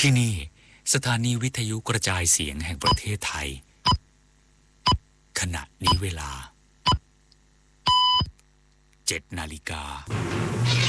ที่นี่สถานีวิทยุกระจายเสียงแห่งประเทศไทยขณะนี้เวลา 7 นาฬิกา